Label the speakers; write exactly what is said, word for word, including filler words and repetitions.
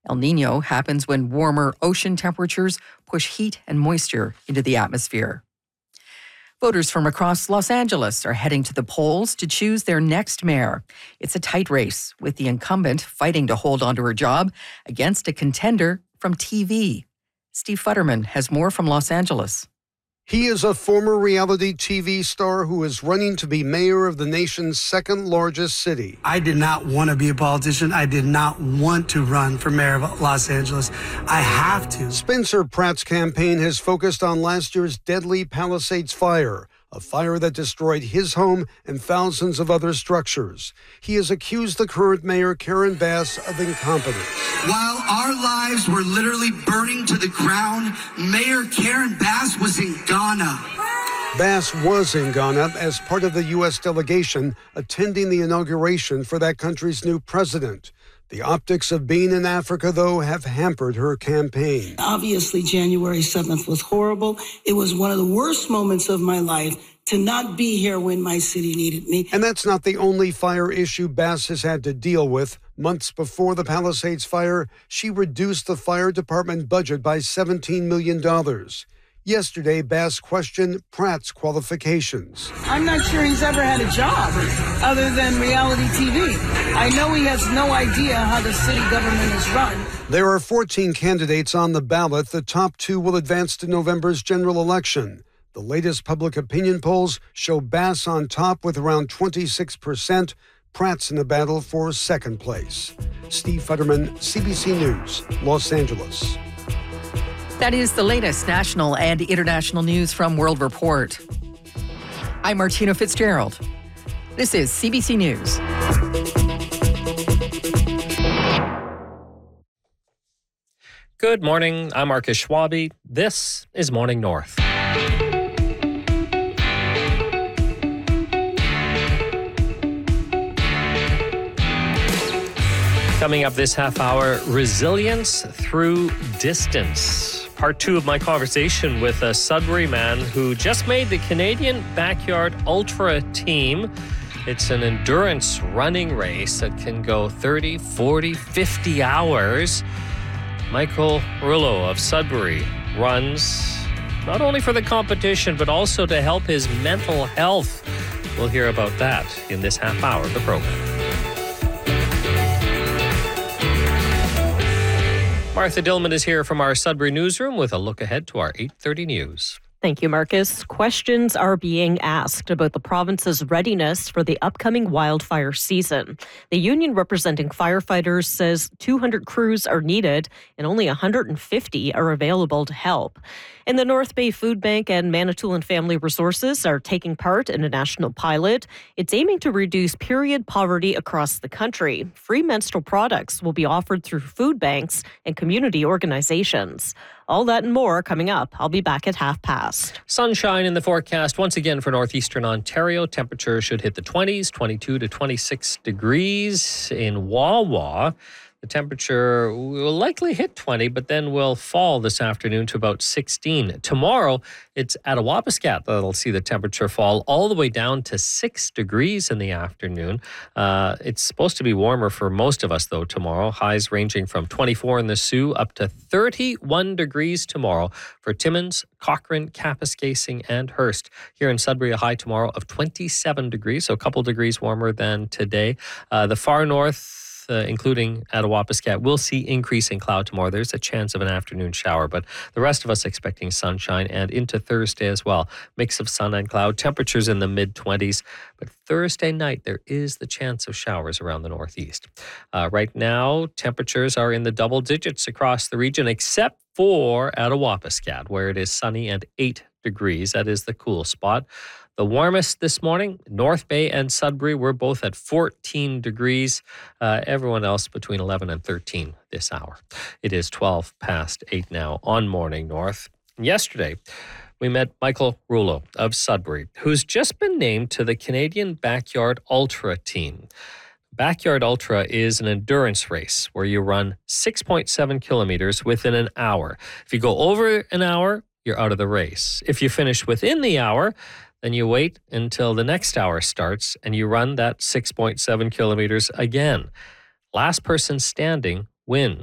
Speaker 1: El Nino happens when warmer ocean temperatures push heat and moisture into the atmosphere. Voters from across Los Angeles are heading to the polls to choose their next mayor. It's a tight race, with the incumbent fighting to hold onto her job against a contender from T V. Steve Futterman has more from Los Angeles.
Speaker 2: He is a former reality T V star who is running to be mayor of the nation's second largest city.
Speaker 3: I did not want to be a politician. I did not want to run for mayor of Los Angeles. I have to.
Speaker 2: Spencer Pratt's campaign has focused on last year's deadly Palisades fire, a fire that destroyed his home and thousands of other structures. He has accused the current mayor, Karen Bass, of incompetence.
Speaker 3: While our lives were literally burning to the ground, Mayor Karen Bass was in Ghana.
Speaker 2: Bass was in Ghana as part of the U S delegation attending the inauguration for that country's new president. The optics of being in Africa, though, have hampered her campaign.
Speaker 4: Obviously, January seventh was horrible. It was one of the worst moments of my life to not be here when my city needed me.
Speaker 2: And that's not the only fire issue Bass has had to deal with. Months before the Palisades fire, she reduced the fire department budget by seventeen million dollars. Yesterday, Bass questioned Pratt's qualifications.
Speaker 4: I'm not sure he's ever had a job other than reality T V. I know he has no idea how the city government is run.
Speaker 2: There are fourteen candidates on the ballot. The top two will advance to November's general election. The latest public opinion polls show Bass on top with around twenty-six percent. Pratt's in the battle for second place. Steve Futterman, C B C News, Los Angeles.
Speaker 1: That is the latest national and international news from World Report. I'm Martina Fitzgerald. This is C B C News.
Speaker 5: Good morning. I'm Marcus Schwabe. This is Morning North. Coming up this half hour, resilience through distance. Part two of my conversation with a Sudbury man who just made the Canadian Backyard Ultra team. It's an endurance running race that can go thirty, forty, fifty hours. Michael Rullo of Sudbury runs not only for the competition, but also to help his mental health. We'll hear about that in this half hour of the program. Martha Dillman is here from our Sudbury newsroom with a look ahead to our eight thirty news.
Speaker 6: Thank you, Marcus. Questions are being asked about the province's readiness for the upcoming wildfire season. The union representing firefighters says two hundred crews are needed and only one hundred fifty are available to help. And the North Bay Food Bank and Manitoulin Family Resources are taking part in a national pilot. It's aiming to reduce period poverty across the country. Free menstrual products will be offered through food banks and community organizations. All that and more coming up. I'll be back at half past.
Speaker 5: Sunshine in the forecast once again for northeastern Ontario. Temperatures should hit the twenties, twenty-two to twenty-six degrees in Wawa. The temperature will likely hit twenty, but then will fall this afternoon to about sixteen. Tomorrow, it's at Attawapiskat that'll see the temperature fall all the way down to six degrees in the afternoon. Uh, it's supposed to be warmer for most of us, though, tomorrow. Highs ranging from twenty-four in the Sioux up to thirty-one degrees tomorrow for Timmins, Cochrane, Kapuskasing, and Hearst. Here in Sudbury, a high tomorrow of twenty-seven degrees, so a couple degrees warmer than today. Uh, the far north, Uh, including Attawapiskat, we'll see increasing cloud tomorrow. There's a chance of an afternoon shower, but the rest of us expecting sunshine and into Thursday as well. Mix of sun and cloud, temperatures in the mid-twenties, but Thursday night there is the chance of showers around the northeast. Uh, right now, temperatures are in the double digits across the region, except for Attawapiskat, where it is sunny and eight degrees. That is the cool spot. The warmest this morning, North Bay and Sudbury, were both at fourteen degrees. Uh, everyone else between eleven and thirteen this hour. It is twelve past eight now on Morning North. Yesterday, we met Michael Rullo of Sudbury, who's just been named to the Canadian Backyard Ultra team. Backyard Ultra is an endurance race where you run six point seven kilometers within an hour. If you go over an hour, you're out of the race. If you finish within the hour, then you wait until the next hour starts and you run that six point seven kilometers again. Last person standing wins.